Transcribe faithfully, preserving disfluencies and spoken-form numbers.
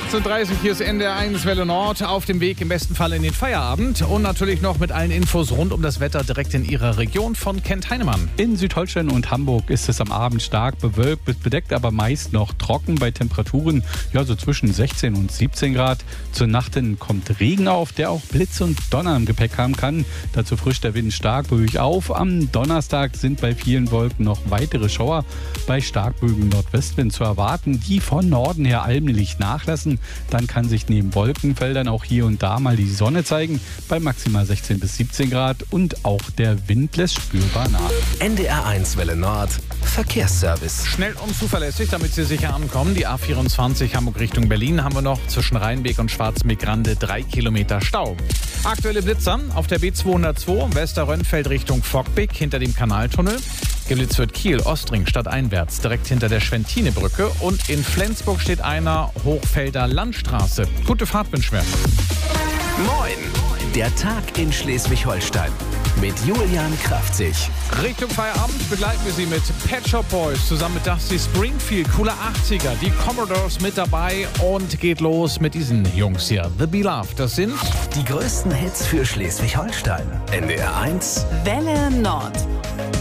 achtzehn Uhr dreißig, hier ist N D R eins Welle Nord, auf dem Weg im besten Fall in den Feierabend und natürlich noch mit allen Infos rund um das Wetter direkt in Ihrer Region von Kent Heinemann. In Südholstein und Hamburg ist es am Abend stark bewölkt, bis bedeckt, aber meist noch trocken bei Temperaturen ja so zwischen sechzehn und siebzehn Grad. Zur Nacht hin kommt Regen auf, der auch Blitz und Donner im Gepäck haben kann. Dazu frischt der Wind stark böig auf. Am Donnerstag sind bei vielen Wolken noch weitere Schauer bei starkböigem Nordwestwind zu erwarten, die von Norden her allmählich nachlassen. Dann kann sich neben Wolkenfeldern auch hier und da mal die Sonne zeigen, bei maximal sechzehn bis siebzehn Grad, und auch der Wind lässt spürbar nach. N D R eins Welle Nord Verkehrsservice. Schnell und zuverlässig, damit Sie sicher ankommen. Die A vierundzwanzig Hamburg Richtung Berlin haben wir noch zwischen Rheinbeek und Schwarzmeer-Grande drei Kilometer Stau. Aktuelle Blitzer auf der B zweihundertzwei Westerrönnfeld Richtung Fockbeck hinter dem Kanaltunnel. Geblitzt wird Kiel, Ostring, stadteinwärts, direkt hinter der Schwentinebrücke. Und in Flensburg steht einer Hochfelder Landstraße. Gute Fahrt wünschen wir. Moin! Der Tag in Schleswig-Holstein mit Julian Kraftzig. Richtung Feierabend begleiten wir Sie mit Pet Shop Boys zusammen mit Dusty Springfield, coole achtziger, die Commodores mit dabei und geht los mit diesen Jungs hier. The Beloved, das sind Die größten Hits für Schleswig-Holstein. N D R eins Welle Nord.